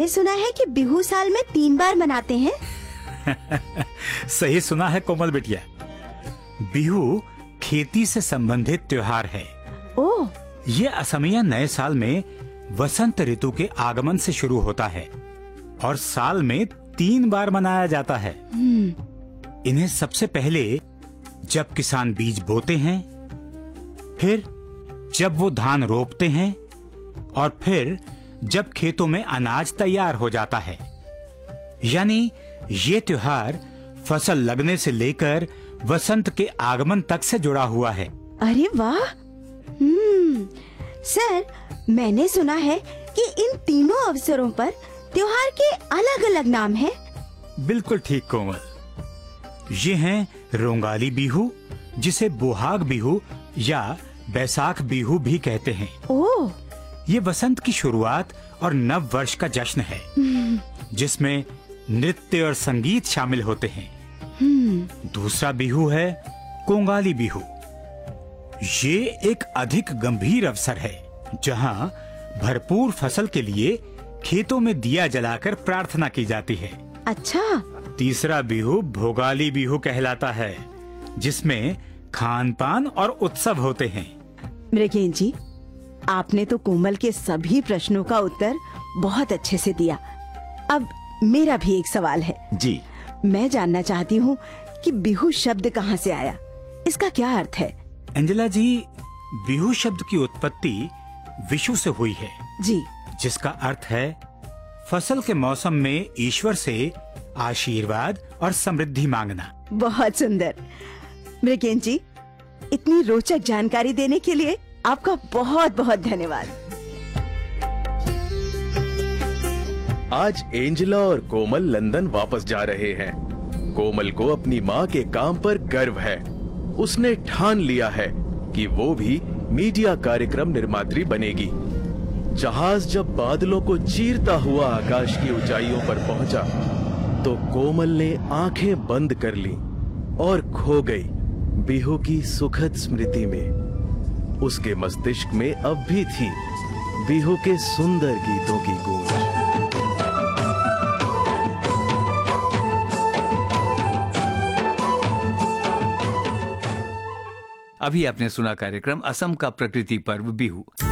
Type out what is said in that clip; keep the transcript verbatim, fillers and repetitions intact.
मैंने सुना है कि बिहू साल में तीन बार मनाते हैं। सही सुना है कोमल बिटिया। बिहू खेती से संबंधित त्योहार है। ओह, ये असमिया नए साल में वसंत ऋतु के आगमन से शुरू होता है और साल में तीन बार मनाया जाता है। इन्हें सबसे पहले जब किसान बीज बोते हैं, फिर जब वो धान रोपते हैं और फिर जब खेतों में अनाज तैयार हो जाता है। यानी ये त्योहार फसल लगने से लेकर वसंत के आगमन तक से जुड़ा हुआ है। अरे वाह। हम्म, सर, मैंने सुना है कि इन तीनों अवसरों पर त्योहार के अलग अलग नाम हैं। बिल्कुल ठीक कोमल। ये हैं रोंगाली बिहू, जिसे बोहाग बिहू या बैसाख बिहू भी कहते हैं। ओह, ये वसंत की शुरुआत और नव वर्ष का जश्न है, जिसमें नृत्य और संगीत शामिल होते हैं। दूसरा बिहू है कोंगाली बिहू। ये एक अधिक गंभीर अवसर है, जहां भरपूर फसल के लिए खेतों में दिया जलाकर प्रार्थना की जाती है। अच्छा। तीसरा बिहू भोगाली बिहू कहलाता है, जिसमें खान पान और उत्सव होते हैं। मृगेन जी, आपने तो कोमल के सभी प्रश्नों का उत्तर बहुत अच्छे से दिया। अब मेरा भी एक सवाल है। जी। मैं जानना चाहती हूँ कि बिहू शब्द कहाँ से आया, इसका क्या अर्थ है? एंजेला जी, बिहू शब्द की उत्पत्ति विषु से हुई है। जी। जिसका अर्थ है फसल के मौसम में ईश्वर से आशीर्वाद और समृद्धि मांगना। बहुत सुंदर। मृगेन जी, इतनी रोचक जानकारी देने के लिए आपका बहुत बहुत धन्यवाद। आज एंजेला और कोमल लंदन वापस जा रहे हैं। कोमल को अपनी माँ के काम पर गर्व है। उसने ठान लिया है कि वो भी मीडिया कार्यक्रम निर्मात्री बनेगी। जहाज जब बादलों को चीरता हुआ आकाश की ऊंचाइयों पर पहुंचा, तो कोमल ने आंखें बंद कर ली और खो गई बिहू की सुखद स्मृति में। उसके मस्तिष्क में अब भी थी बिहू के सुंदर गीतों की गूंज। अभी आपने सुना कार्यक्रम असम का प्रकृति पर्व बिहू।